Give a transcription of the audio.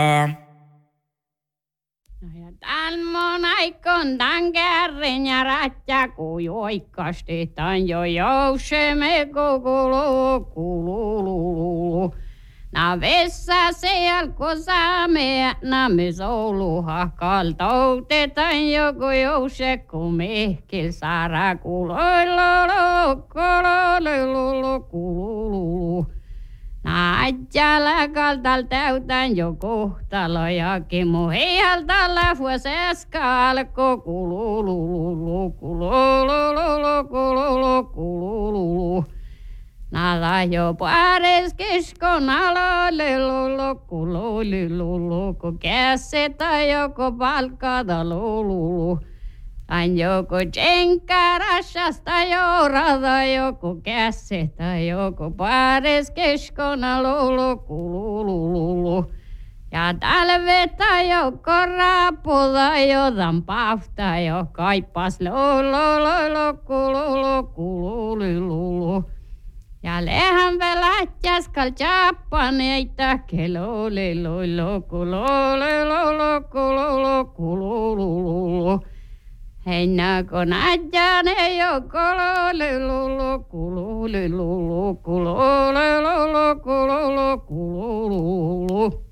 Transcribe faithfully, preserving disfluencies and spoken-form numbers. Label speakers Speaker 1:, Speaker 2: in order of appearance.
Speaker 1: Talmon aikon tan kärrin ja rättä kujoikkasti tan jo jousemme kukulu kululu. Na vessa se alko saame na me souluha kaltoutetan joku jouse ku mehkil saara kuloilolo kolololo kululu. Na ajalla kaltal täytän jo kohtalo ja kimu heihalta läfuas äskä alko kulululu kulululu kululu kululu. Nala jo pares kiskon alolelu kulululu ku kässetä joko palkata lululu. Ain joko tsenkarashasta jourata joku kässetä joku pares keskona lulu kulululu. Ja talveta joko raputa jotan pafta jo kaippas lulu kululu kulululu. Ja lehän välätkäs kal tjappaneita kelolilulu kulululu kululu kulululu. Heinä kun adjane jo kololulu kulululu kulululu kululu kululu.